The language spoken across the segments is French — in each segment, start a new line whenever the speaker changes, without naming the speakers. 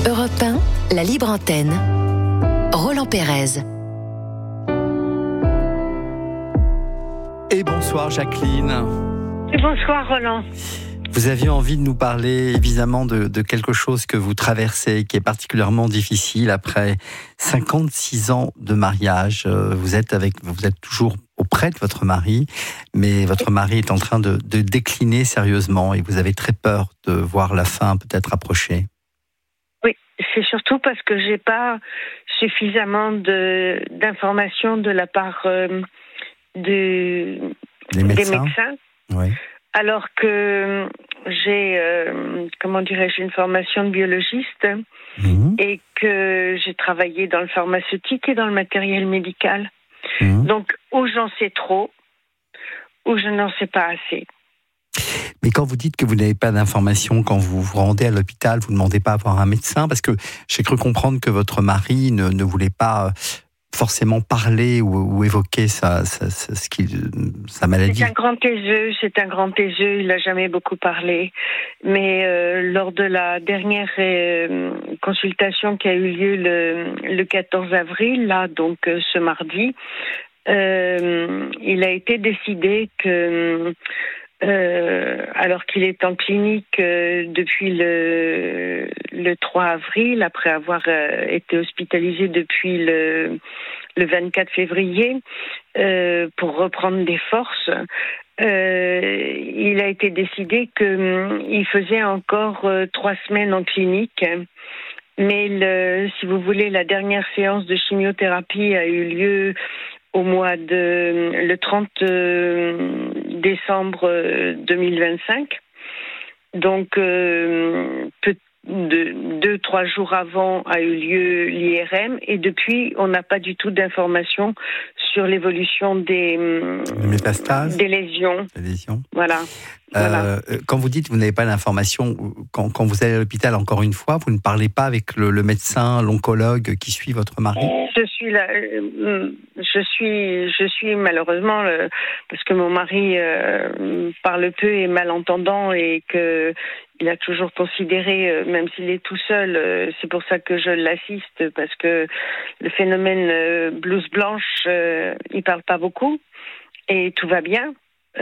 Europe 1, la libre antenne. Roland Pérez.
Et bonsoir Jacqueline.
Et bonsoir Roland.
Vous aviez envie de nous parler évidemment de quelque chose que vous traversez, qui est particulièrement difficile après 56 ans de mariage. Vous êtes toujours auprès de votre mari, mais votre mari est en train de décliner sérieusement et vous avez très peur de voir la fin peut-être approcher.
Oui, c'est surtout parce que j'ai pas suffisamment d'informations de la part des médecins.
Oui.
Alors que j'ai, une formation de biologiste et que j'ai travaillé dans le pharmaceutique et dans le matériel médical. Donc, ou j'en sais trop, ou je n'en sais pas assez.
Mais quand vous dites que vous n'avez pas d'informations, quand vous vous rendez à l'hôpital, vous ne demandez pas à voir un médecin, parce que j'ai cru comprendre que votre mari ne voulait pas forcément parler ou évoquer sa maladie.
C'est un grand taiseux, il n'a jamais beaucoup parlé. Mais lors de la dernière consultation qui a eu lieu le 14 avril, là, donc ce mardi, il a été décidé que, alors qu'il est en clinique depuis le 3 avril, après avoir été hospitalisé depuis le 24 février, pour reprendre des forces, il a été décidé qu'il faisait encore 3 semaines en clinique. Mais si vous voulez, la dernière séance de chimiothérapie a eu lieu le 30 décembre 2025. Donc, 2-3 jours avant a eu lieu l'IRM et depuis, on n'a pas du tout d'informations sur l'évolution des
métastases,
des lésions. Voilà.
Quand vous dites que vous n'avez pas d'informations, quand vous allez à l'hôpital, encore une fois, vous ne parlez pas avec le médecin, l'oncologue qui suit votre mari ?
Je suis là. Je suis malheureusement, parce que mon mari parle peu et est malentendant et que il a toujours considéré, même s'il est tout seul, c'est pour ça que je l'assiste, parce que le phénomène blouse blanche, il parle pas beaucoup et tout va bien.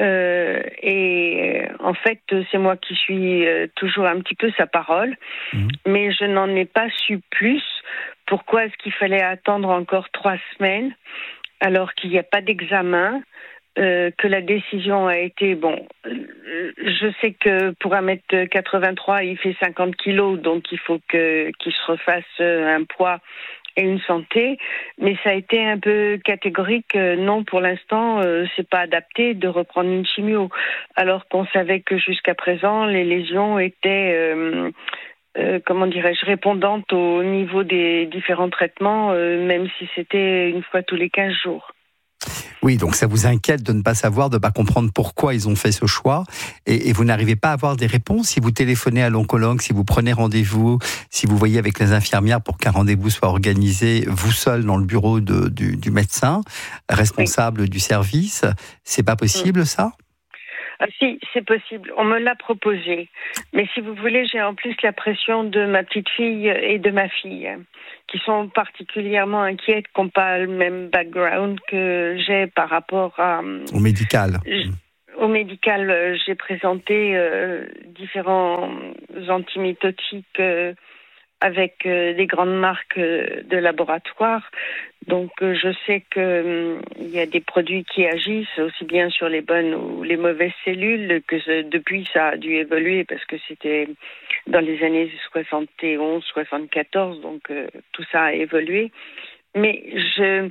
En fait, c'est moi qui suis toujours un petit peu sa parole, mais je n'en ai pas su plus. Pourquoi est-ce qu'il fallait attendre encore 3 semaines alors qu'il n'y a pas d'examen, que la décision a été je sais que pour 1m83, il fait 50 kilos, donc il faut qu'il se refasse un poids et une santé, mais ça a été un peu catégorique. Non, pour l'instant, c'est pas adapté de reprendre une chimio, alors qu'on savait que jusqu'à présent, les lésions étaient, répondantes au niveau des différents traitements, même si c'était une fois tous les 15 jours.
Oui, donc ça vous inquiète de ne pas savoir, de ne pas comprendre pourquoi ils ont fait ce choix, et vous n'arrivez pas à avoir des réponses. Si vous téléphonez à l'oncologue, si vous prenez rendez-vous, si vous voyez avec les infirmières pour qu'un rendez-vous soit organisé, vous seul dans le bureau du médecin, responsable du service, c'est pas possible ça ?
Si, c'est possible. On me l'a proposé. Mais si vous voulez, j'ai en plus la pression de ma petite fille et de ma fille, qui sont particulièrement inquiètes, qui n'ont pas le même background que j'ai par rapport
au médical.
Au médical, j'ai présenté différents antimitotiques avec des grandes marques de laboratoire. Donc je sais que il y a des produits qui agissent aussi bien sur les bonnes ou les mauvaises cellules, que depuis ça a dû évoluer parce que c'était dans les années 71-74, donc tout ça a évolué. Mais je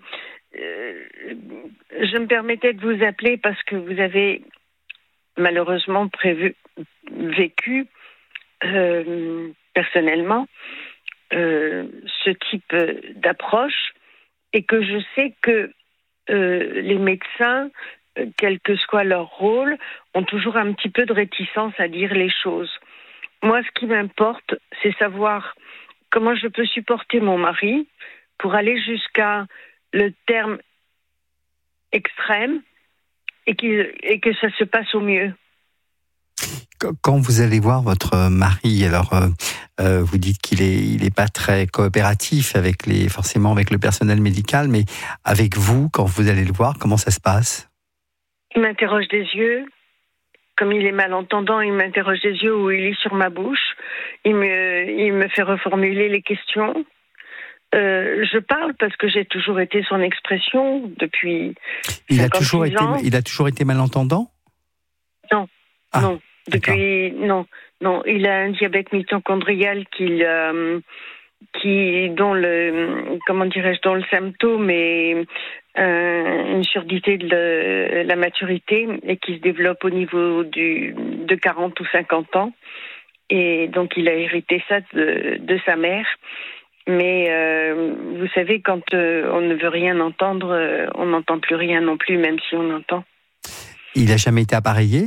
me permettais de vous appeler parce que vous avez malheureusement vécu personnellement ce type d'approche, et que je sais que les médecins, quel que soit leur rôle, ont toujours un petit peu de réticence à dire les choses. Moi, ce qui m'importe, c'est savoir comment je peux supporter mon mari pour aller jusqu'à le terme extrême et que ça se passe au mieux.
Quand vous allez voir votre mari, alors vous dites qu'il est pas très coopératif forcément avec le personnel médical, mais avec vous, quand vous allez le voir, comment ça se passe?
Il m'interroge des yeux. Comme il est malentendant, il m'interroge des yeux ou il lit sur ma bouche. Il me fait reformuler les questions. Je parle parce que j'ai toujours été son expression depuis 56 ans.
Il a toujours été malentendant?
Non, non. Depuis, non. Il a un diabète mitochondrial dont le symptôme est une surdité de la maturité et qui se développe au niveau de 40 ou 50 ans. Et donc, il a hérité ça de sa mère. Mais vous savez, quand on ne veut rien entendre, on n'entend plus rien non plus, même si on entend.
Il n'a jamais été appareillé?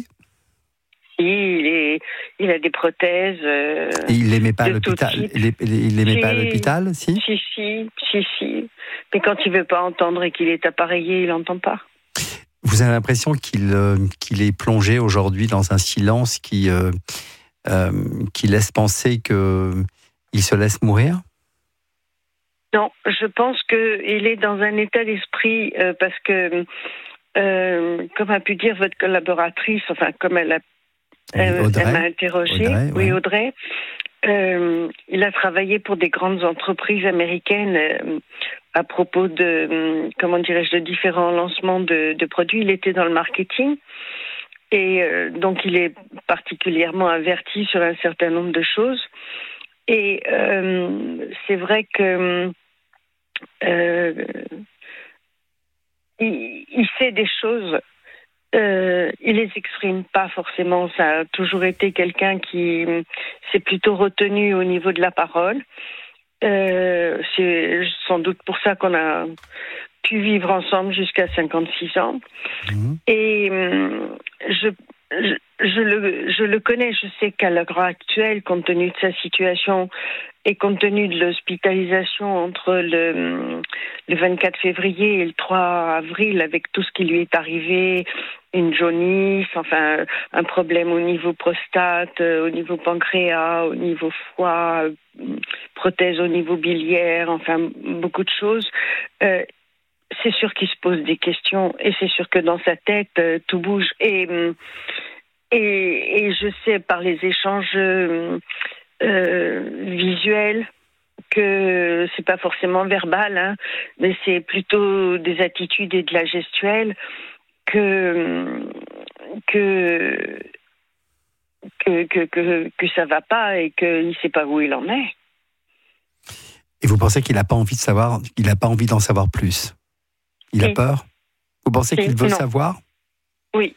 Il a des prothèses.
Il l'aimait pas à l'hôpital. Il l'aimait pas à l'hôpital, si?
Si. Mais quand il veut pas entendre et qu'il est appareillé, il n'entend pas.
Vous avez l'impression qu'il est plongé aujourd'hui dans un silence qui laisse penser qu'il se laisse mourir?
Non, je pense qu'il est dans un état d'esprit parce que, comme a pu dire votre collaboratrice, enfin comme elle m'a interrogée, Audrey, il a travaillé pour des grandes entreprises américaines à propos de différents lancements de produits. Il était dans le marketing et donc il est particulièrement averti sur un certain nombre de choses. Et c'est vrai que il sait des choses, il les exprime pas forcément. Ça a toujours été quelqu'un qui s'est plutôt retenu au niveau de la parole. C'est sans doute pour ça qu'on a pu vivre ensemble jusqu'à 56 ans. Mmh. Et je le connais, je sais qu'à l'heure actuelle, compte tenu de sa situation et compte tenu de l'hospitalisation entre le 24 février et le 3 avril, avec tout ce qui lui est arrivé, une jaunisse, enfin un problème au niveau prostate, au niveau pancréas, au niveau foie, prothèse au niveau biliaire, enfin beaucoup de choses. C'est sûr qu'il se pose des questions et c'est sûr que dans sa tête, tout bouge. Et je sais par les échanges visuels que c'est pas forcément verbal, hein, mais c'est plutôt des attitudes et de la gestuelle que ça va pas et qu'il sait pas où il en est.
Et vous pensez qu'il n'a pas envie de savoir, il n'a pas envie d'en savoir plus? Il a peur? Vous pensez qu'il veut savoir?
Oui.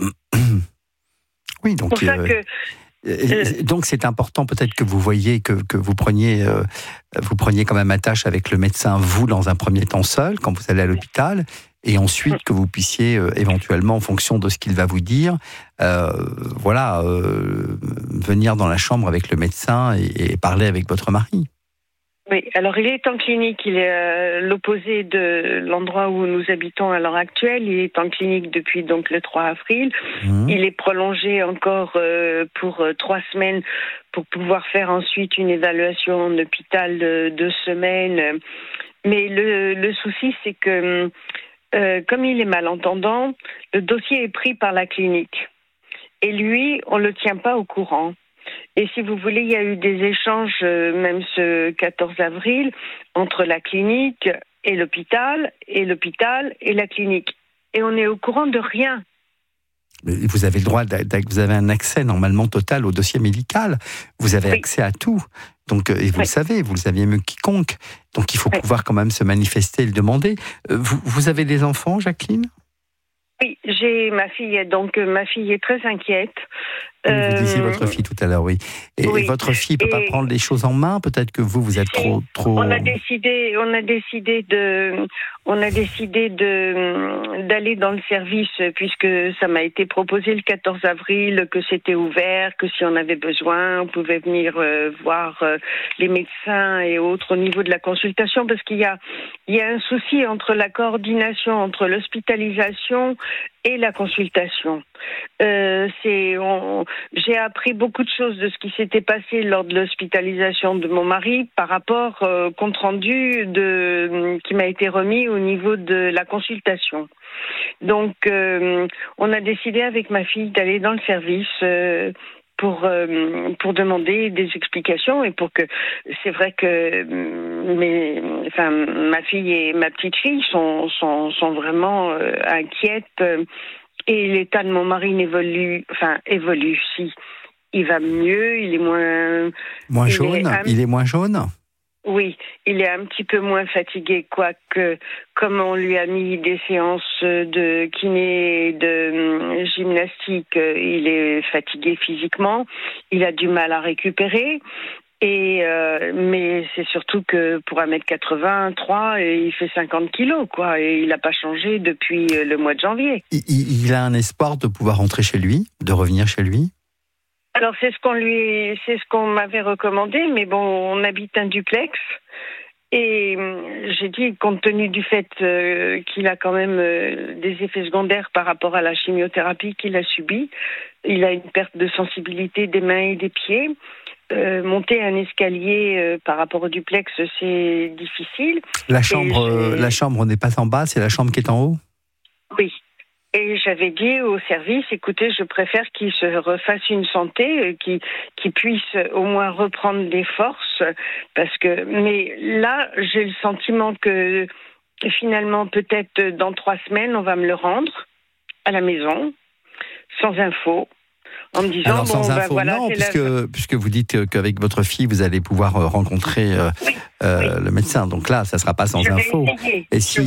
Oui, donc donc c'est important peut-être que vous voyez que vous preniez quand même attache avec le médecin, vous dans un premier temps seul quand vous allez à l'hôpital, et ensuite que vous puissiez éventuellement en fonction de ce qu'il va vous dire, venir dans la chambre avec le médecin et parler avec votre mari.
Oui, alors il est en clinique, il est l'opposé de l'endroit où nous habitons à l'heure actuelle. Il est en clinique depuis donc le 3 avril. Mmh. Il est prolongé encore pour 3 semaines pour pouvoir faire ensuite une évaluation en hôpital de 2 semaines. Mais le souci, c'est que comme il est malentendant, le dossier est pris par la clinique. Et lui, on ne le tient pas au courant. Et si vous voulez, il y a eu des échanges, même ce 14 avril, entre la clinique et l'hôpital et la clinique. Et on est au courant de rien.
Mais vous avez le droit, vous avez un accès normalement total au dossier médical. Vous avez accès à tout. Donc, et vous le savez, vous le saviez mieux que quiconque. Donc il faut pouvoir quand même se manifester et le demander. Vous avez des enfants, Jacqueline ?
Oui, j'ai ma fille. Donc ma fille est très inquiète.
Vous disiez votre fille tout à l'heure, oui. Et votre fille peut pas prendre les choses en main. Peut-être que vous êtes trop.
On a décidé d'aller dans le service puisque ça m'a été proposé le 14 avril que c'était ouvert, que si on avait besoin, on pouvait venir voir les médecins et autres au niveau de la consultation, parce qu'il y a un souci entre la coordination entre l'hospitalisation et la consultation. J'ai appris beaucoup de choses de ce qui s'était passé lors de l'hospitalisation de mon mari par rapport au compte rendu qui m'a été remis au niveau de la consultation. Donc, on a décidé avec ma fille d'aller dans le service pour demander des explications et pour que c'est vrai que ma fille et ma petite fille sont vraiment inquiètes et l'état de mon mari évolue si il va mieux, il est
moins jaune, il est moins jaune.
Oui, il est un petit peu moins fatigué, quoique comme on lui a mis des séances de kiné et de gymnastique, il est fatigué physiquement, il a du mal à récupérer. Mais c'est surtout que pour 1m83, il fait 50 kilos, quoi, et il n'a pas changé depuis le mois de janvier.
Il a un espoir de pouvoir rentrer chez lui, de revenir chez lui?
Alors c'est ce qu'on m'avait recommandé, mais bon, on habite un duplex et j'ai dit, compte tenu du fait qu'il a quand même des effets secondaires par rapport à la chimiothérapie qu'il a subie, il a une perte de sensibilité des mains et des pieds. Monter un escalier par rapport au duplex, c'est difficile.
La chambre n'est pas en bas, c'est la chambre qui est en haut?
Oui. Et j'avais dit au service, écoutez, je préfère qu'il se refasse une santé, qu'il puisse au moins reprendre des forces, mais là, j'ai le sentiment que finalement, peut-être dans 3 semaines, on va me le rendre à la maison, sans info. En me disant,
alors, sans info,
voilà,
non, puisque vous dites qu'avec votre fille, vous allez pouvoir rencontrer le médecin. Donc là, ça ne sera pas sans info. Et s'il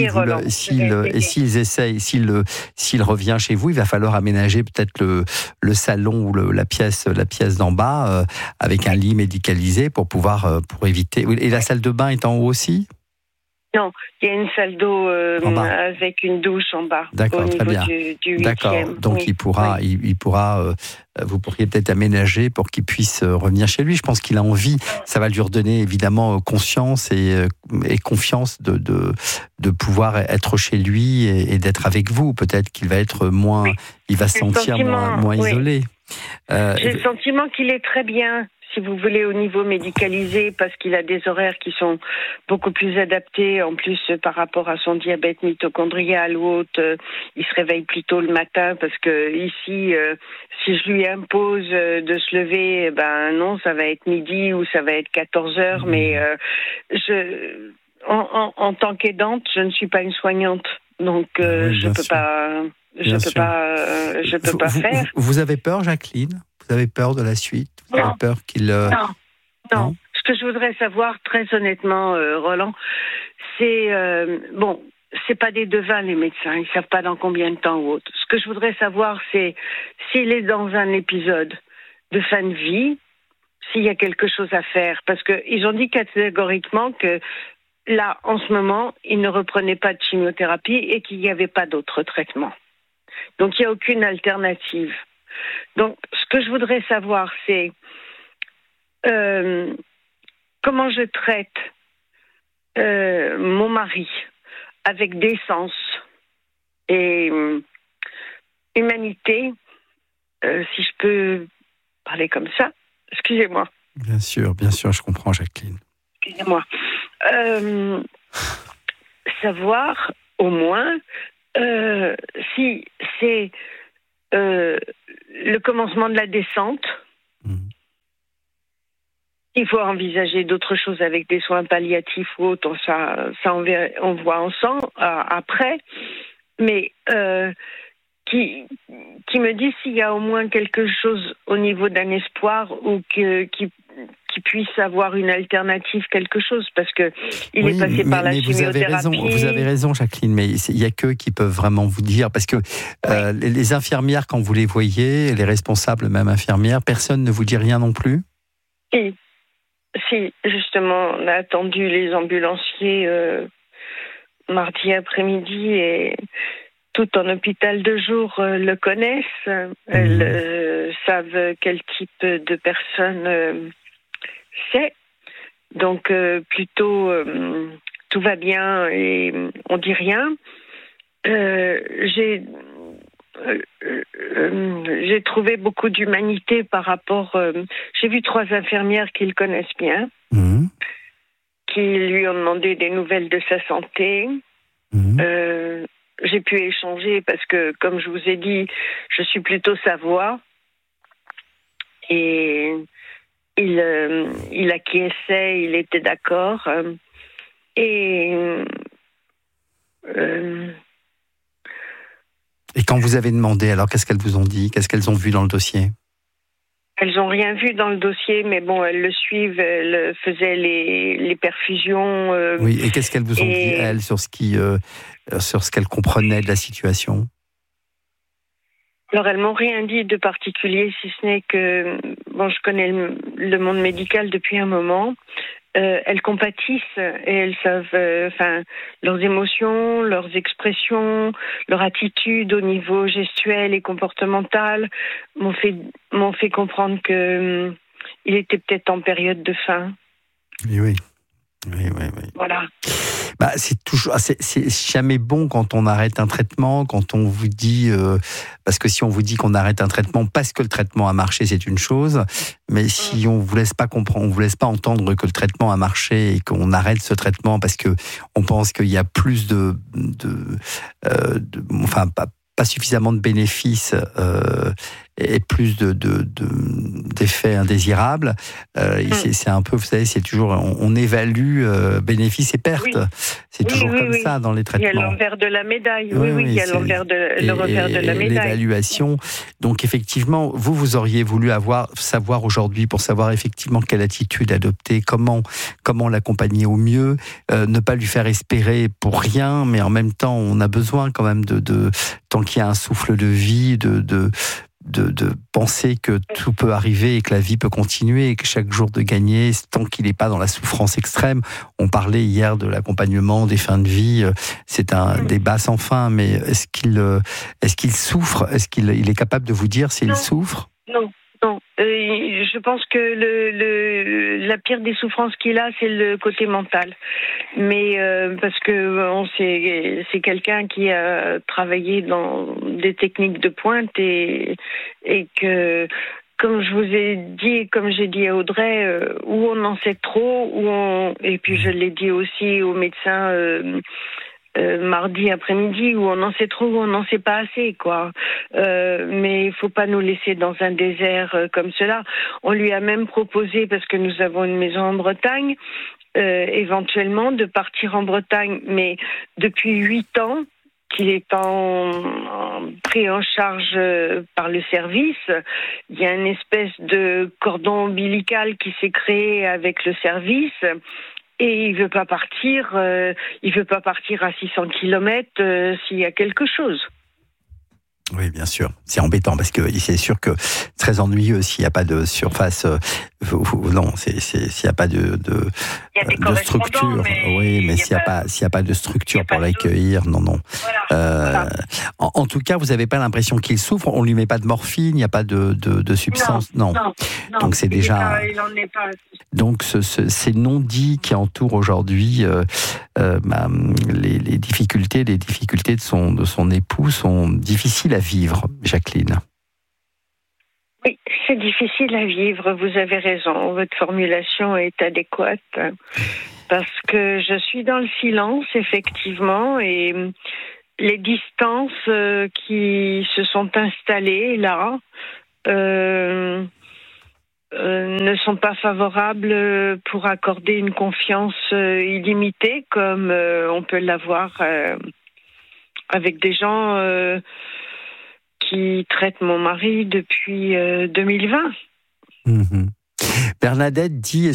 revient chez vous, il va falloir aménager peut-être le salon ou la pièce d'en bas avec un lit médicalisé pour éviter. Et la salle de bain est en haut aussi?
Non, il y a une salle d'eau avec une douche en bas.
D'accord,
au niveau
très bien.
Du 8e.
D'accord, donc il pourra, vous pourriez peut-être aménager pour qu'il puisse revenir chez lui. Je pense qu'il a envie, ça va lui redonner évidemment conscience et confiance de pouvoir être chez lui et d'être avec vous. Peut-être qu'il va être moins, il va se sentir moins isolé.
J'ai le sentiment qu'il est très bien, si vous voulez, au niveau médicalisé, parce qu'il a des horaires qui sont beaucoup plus adaptés, en plus par rapport à son diabète mitochondrial ou autre, il se réveille plus tôt le matin, parce que ici, si je lui impose de se lever, non, ça va être midi ou ça va être 14h, mais en tant qu'aidante, je ne suis pas une soignante, donc je peux pas faire.
Vous avez peur, Jacqueline? Vous avez peur de la suite? Vous avez peur qu'il...
Non. Ce que je voudrais savoir, très honnêtement, Roland, c'est... c'est pas des devins, les médecins. Ils savent pas dans combien de temps ou autre. Ce que je voudrais savoir, c'est s'il est dans un épisode de fin de vie, s'il y a quelque chose à faire. Parce qu'ils ont dit catégoriquement que là, en ce moment, il ne reprenait pas de chimiothérapie et qu'il n'y avait pas d'autre traitement. Donc, il n'y a aucune alternative. Donc, ce que je voudrais savoir, c'est comment je traite mon mari avec décence et humanité, si je peux parler comme ça. Excusez-moi.
Bien sûr, je comprends, Jacqueline.
Excusez-moi. Savoir, au moins, si c'est le commencement de la descente. Il faut envisager d'autres choses avec des soins palliatifs ou autres. Ça on voit ensemble après. Mais qui me dit s'il y a au moins quelque chose au niveau d'un espoir ou qui puisse avoir une alternative, quelque chose, parce que il est passé par la chimiothérapie.
Vous avez raison, Jacqueline, mais il y a qu'eux qui peuvent vraiment vous dire, parce que les infirmières, quand vous les voyez, les responsables, même infirmières, personne ne vous dit rien non plus?
Si, justement, on a attendu les ambulanciers mardi après-midi et tout en hôpital de jour le connaissent. Elles savent quel type de personne c'est. Donc, plutôt, tout va bien et on dit rien. J'ai j'ai trouvé beaucoup d'humanité par rapport. J'ai vu 3 infirmières qui le connaissent bien, qui lui ont demandé des nouvelles de sa santé. J'ai pu échanger parce que, comme je vous ai dit, je suis plutôt sa voix. Et il acquiesçait, il était d'accord. Et
quand vous avez demandé, alors qu'est-ce qu'elles vous ont dit? Qu'est-ce qu'elles ont vu dans le dossier?
Elles n'ont rien vu dans le dossier, mais bon, elles le suivent, elles faisaient les perfusions.
Oui, et qu'est-ce qu'elles vous ont dit, elles, sur ce qu'elles comprenaient de la situation?
Alors, elles m'ont rien dit de particulier, si ce n'est que, bon, je connais le monde médical depuis un moment. Elles compatissent et elles savent, leurs émotions, leurs expressions, leur attitude au niveau gestuel et comportemental m'ont fait comprendre que il était peut-être en période de faim.
Oui.
Voilà.
C'est jamais bon quand on arrête un traitement, quand on vous dit, parce que si on vous dit qu'on arrête un traitement parce que le traitement a marché, c'est une chose, mais si on vous laisse pas comprendre, on vous laisse pas entendre que le traitement a marché et qu'on arrête ce traitement parce que on pense qu'il y a plus pas suffisamment de bénéfices et plus d'effets indésirables. C'est un peu, vous savez, c'est toujours, on évalue bénéfices et pertes. Oui. C'est toujours comme ça dans les traitements.
Il y a l'envers de la médaille. Oui, il y a le revers de la médaille.
L'évaluation. Donc effectivement, vous auriez voulu savoir aujourd'hui, pour savoir effectivement quelle attitude adopter, comment l'accompagner au mieux, ne pas lui faire espérer pour rien, mais en même temps, on a besoin quand même tant qu'il y a un souffle de vie, de penser que tout peut arriver et que la vie peut continuer et que chaque jour de gagner, tant qu'il n'est pas dans la souffrance extrême. On parlait hier de l'accompagnement des fins de vie, c'est un débat sans fin, mais est-ce qu'il souffre? Est-ce qu'il est capable de vous dire s'il souffre?
Non. Je pense que la pire des souffrances qu'il a, c'est le côté mental. Mais parce que c'est quelqu'un qui a travaillé dans des techniques de pointe et que, comme je vous ai dit, comme j'ai dit à Audrey, où on en sait trop, et puis je l'ai dit aussi aux médecins. Mardi après-midi, où on en sait trop, où on n'en sait pas assez, quoi. Mais il faut pas nous laisser dans un désert comme cela. On lui a même proposé, parce que nous avons une maison en Bretagne, éventuellement de partir en Bretagne, mais depuis 8 ans qu'il est pris en charge par le service, il y a une espèce de cordon ombilical qui s'est créé avec le service. Et il veut pas partir à 600 km s'il y a quelque chose.
Oui, bien sûr. C'est embêtant parce que c'est sûr que très ennuyeux s'il n'y a pas de surface. Non, s'il n'y a pas de structure. Mais s'il n'y a pas de structure pour l'accueillir, non. Voilà. En tout cas, vous n'avez pas l'impression qu'il souffre. On lui met pas de morphine, il n'y a pas de substance. Non. Donc c'est déjà.
Il en est pas.
Donc ces non-dits qui entourent aujourd'hui les difficultés de son époux sont difficiles à vivre, Jacqueline.
Oui, c'est difficile à vivre, vous avez raison, votre formulation est adéquate, parce que je suis dans le silence, effectivement, et les distances qui se sont installées là ne sont pas favorables pour accorder une confiance illimitée comme on peut l'avoir avec des gens qui traitent mon mari depuis 2020.
Bernadette dit